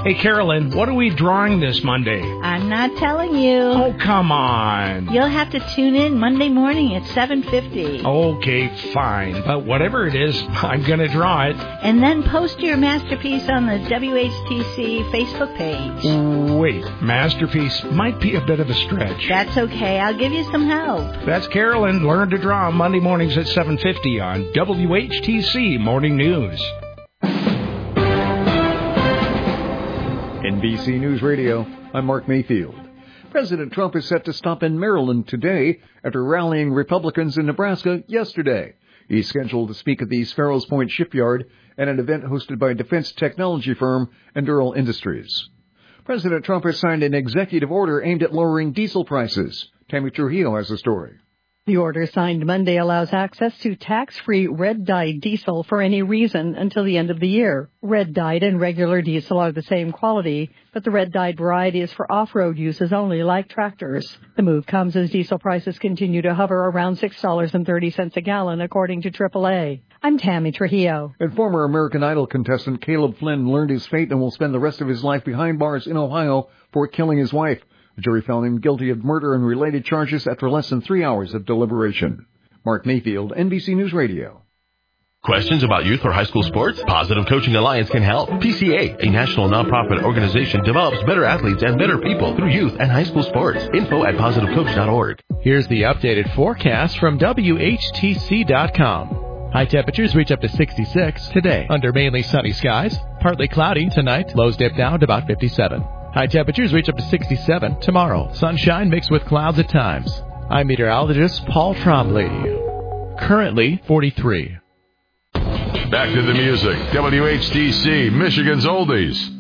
Hey, Carolyn, what are we drawing this Monday? I'm not telling you. Oh, come on. You'll have to tune in Monday morning at 7:50. Okay, fine. But whatever it is, I'm going to draw it. And then post your masterpiece on the WHTC Facebook page. Wait, masterpiece might be a bit of a stretch. That's okay. I'll give you some help. That's Carolyn. Learn to draw Monday mornings at 7:50 on WHTC Morning News. NBC News Radio, I'm Mark Mayfield. President Trump is set to stop in Maryland today after rallying Republicans in Nebraska yesterday. He's scheduled to speak at the Sparrows Point Shipyard at an event hosted by defense technology firm Endural Industries. President Trump has signed an executive order aimed at lowering diesel prices. Tammy Trujillo has the story. The order signed Monday allows access to tax-free red-dyed diesel for any reason until the end of the year. Red-dyed and regular diesel are the same quality, but the red-dyed variety is for off-road uses only, like tractors. The move comes as diesel prices continue to hover around $6.30 a gallon, according to AAA. I'm Tammy Trujillo. And former American Idol contestant Caleb Flynn learned his fate and will spend the rest of his life behind bars in Ohio for killing his wife. The jury found him guilty of murder and related charges after less than 3 hours of deliberation. Mark Mayfield, NBC News Radio. Questions about youth or high school sports? Positive Coaching Alliance can help. PCA, a national nonprofit organization, develops better athletes and better people through youth and high school sports. Info at positivecoach.org. Here's the updated forecast from WHTC.com. High temperatures reach up to 66 today under mainly sunny skies. Partly cloudy tonight. Lows dip down to about 57. High temperatures reach up to 67 tomorrow. Sunshine mixed with clouds at times. I'm meteorologist Paul Trombley. Currently 43. Back to the music. WHTC, Michigan's Oldies.